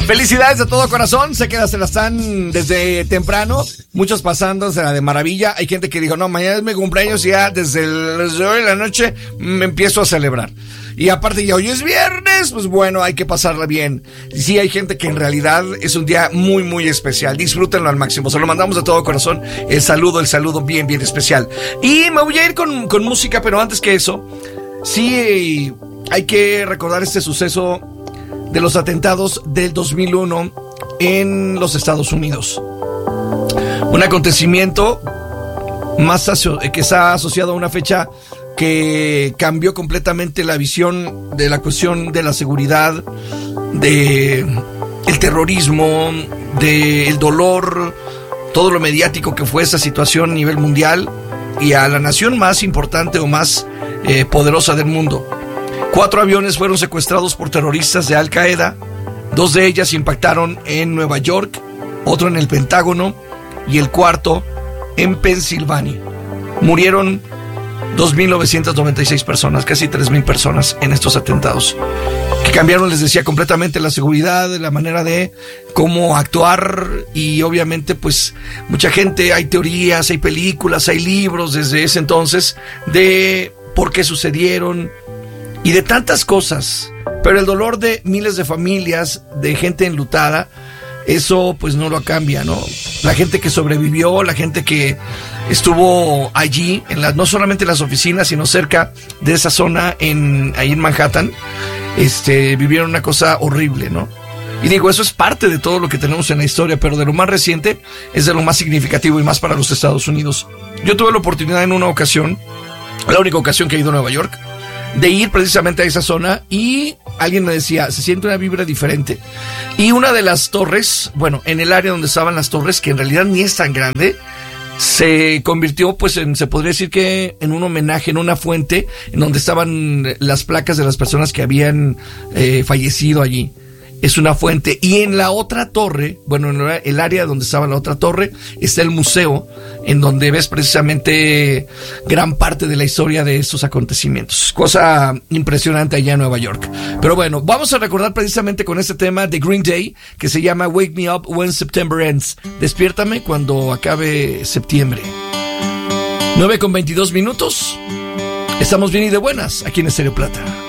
Felicidades de todo corazón, sé que se la están desde temprano, muchos pasándose la de maravilla. Hay gente que dijo, no, mañana es mi cumpleaños y ya desde hoy en la noche me empiezo a celebrar. Y aparte ya hoy es viernes, pues bueno, hay que pasarla bien. Sí, hay gente que en realidad es un día muy, muy especial. Disfrútenlo al máximo. Se lo mandamos de todo corazón. El saludo bien, bien especial. Y me voy a ir con música, pero antes que eso, sí hay que recordar este suceso de los atentados del 2001 en los Estados Unidos. Un acontecimiento que está asociado a una fecha que cambió completamente la visión de la cuestión de la seguridad, de el terrorismo, del dolor, todo lo mediático que fue esa situación a nivel mundial y a la nación más importante o más poderosa del mundo. 4 aviones fueron secuestrados por terroristas de Al Qaeda. 2 de ellas impactaron en Nueva York, otro en el Pentágono y el cuarto en Pensilvania. Murieron 2.996 personas, casi 3.000 personas en estos atentados, que cambiaron, les decía, completamente la seguridad, la manera de cómo actuar. Y obviamente pues mucha gente, hay teorías, hay películas, hay libros desde ese entonces de por qué sucedieron y de tantas cosas, pero el dolor de miles de familias, de gente enlutada, eso pues no lo cambia, ¿no? La gente que sobrevivió, la gente que estuvo allí, no solamente en las oficinas, sino cerca de esa zona ahí en Manhattan, vivieron una cosa horrible, ¿no? Y digo, eso es parte de todo lo que tenemos en la historia, pero de lo más reciente es de lo más significativo y más para los Estados Unidos. Yo tuve la oportunidad en una ocasión, la única ocasión que he ido a Nueva York, de ir precisamente a esa zona, y alguien me decía, se siente una vibra diferente. Y una de las torres, bueno, en el área donde estaban las torres, que en realidad ni es tan grande, se convirtió pues se podría decir que en un homenaje, en una fuente en donde estaban las placas de las personas que habían fallecido allí. Es una fuente. Y en la otra torre, bueno, en el área donde estaba la otra torre, está el museo, en donde ves precisamente gran parte de la historia de estos acontecimientos. Cosa impresionante allá en Nueva York. Pero bueno, vamos a recordar precisamente con este tema de Green Day, que se llama Wake Me Up When September Ends. Despiértame cuando acabe septiembre. 9:22 minutos. Estamos bien y de buenas aquí en Estéreo Plata.